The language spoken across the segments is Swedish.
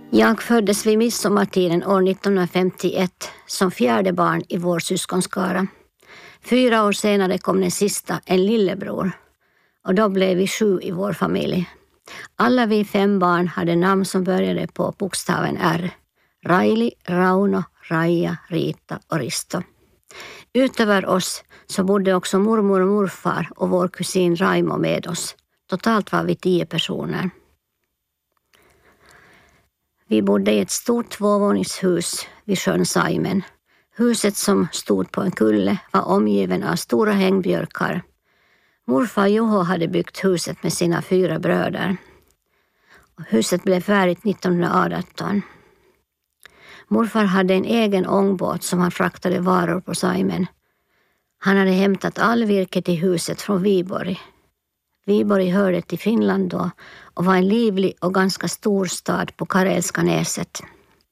Jag föddes vid midsommartiden år 1951 som fjärde barn i vår syskonskara. 4 år senare kom den sista, en lillebror. Och då blev vi 7 i vår familj. Alla vi 5 barn hade namn som började på bokstaven R. Raili, Rauno, Raija, Rita och Risto. Utöver oss så bodde också mormor och morfar och vår kusin Raimo med oss. Totalt var vi 10 personer. Vi bodde i ett stort 2-våningshus vid sjön Saimen. Huset som stod på en kulle var omgiven av stora hängbjörkar. Morfar Juho hade byggt huset med sina 4 bröder. Huset blev färdigt 1918. Morfar hade en egen ångbåt som han fraktade varor på Saimen. Han hade hämtat all virket i huset från Viborg. Viborg hörde till Finland då och var en livlig och ganska stor stad på Karelska näset.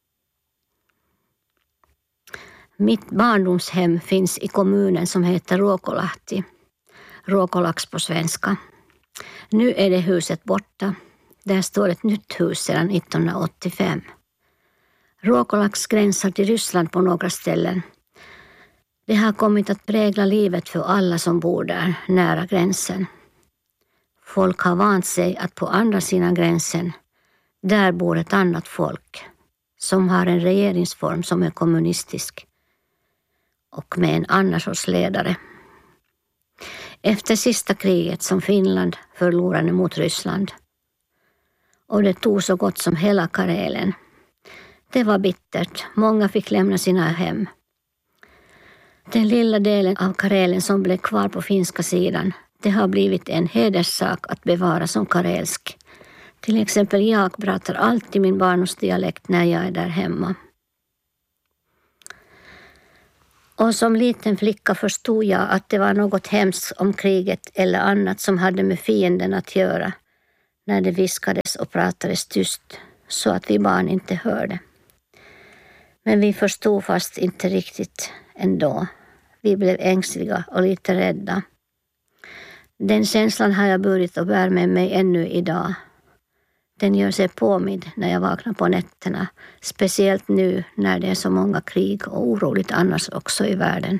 Mitt barndomshem finns i kommunen som heter Ruokolahti. Ruokolax på svenska. Nu är det huset borta. Där står ett nytt hus sedan 1985. Ruokolax gränsar till Ryssland på några ställen. Det har kommit att prägla livet för alla som bor där, nära gränsen. Folk har vant sig att på andra sidan gränsen, där bor ett annat folk som har en regeringsform som är kommunistisk och med en annan sorts ledare. Efter sista kriget som Finland förlorade mot Ryssland och det tog så gott som hela Karelen. Det var bittert, många fick lämna sina hem. Den lilla delen av Karelen som blev kvar på finska sidan, det har blivit en hederssak att bevara som karelsk. Till exempel jag pratar alltid min barndomsdialekt när jag är där hemma. Och som liten flicka förstod jag att det var något hemskt om kriget eller annat som hade med fienden att göra när det viskades och pratades tyst så att vi barn inte hörde. Men vi förstod fast inte riktigt ändå. Vi blev ängsliga och lite rädda. Den känslan har jag burit och bär med mig ännu idag. Den gör sig påmind när jag vaknar på nätterna, speciellt nu när det är så många krig och oroligt annars också i världen.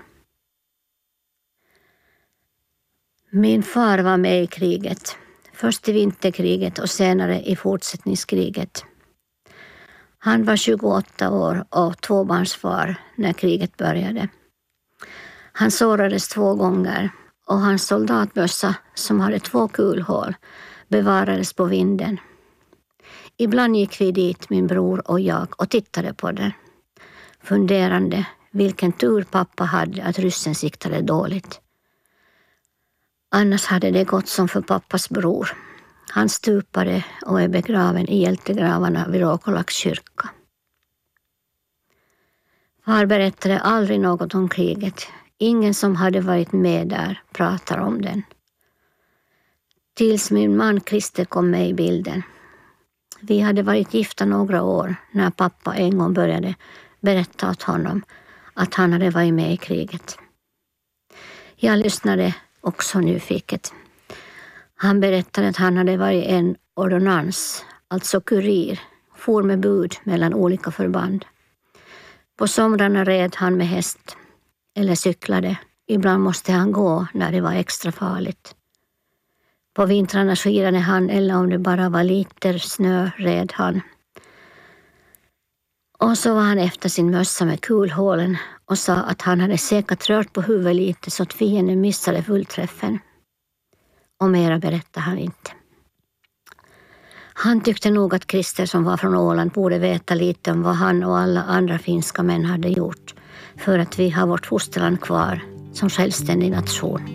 Min far var med i kriget, först i vinterkriget och senare i fortsättningskriget. Han var 28 år och tvåbarnsfar när kriget började. Han sårades 2 gånger och hans soldatbössa som hade 2 kulhål bevarades på vinden. Ibland gick vi dit, min bror och jag, och tittade på den. Funderande vilken tur pappa hade att ryssen siktade dåligt. Annars hade det gått som för pappas bror. Han stupade och är begraven i hjältegravarna vid Ruokolax kyrka. Far berättade aldrig något om kriget. Ingen som hade varit med där pratar om den. Tills min man Christer kom med i bilden. Vi hade varit gifta några år när pappa en gång började berätta åt honom att han hade varit med i kriget. Jag lyssnade också nyfiket. Han berättade att han hade varit en ordonnans, alltså kurir, for med bud mellan olika förband. På somrarna red han med häst eller cyklade. Ibland måste han gå när det var extra farligt. På vintrarna skidade han eller om det bara var lite snö red han. Och så var han efter sin mössa med kulhålen och sa att han hade säkert rört på huvudet lite så att fienden missade fullträffen. Och mera berättade han inte. Han tyckte nog att Christer som var från Åland borde veta lite om vad han och alla andra finska män hade gjort för att vi har vårt fosterland kvar som självständig nation.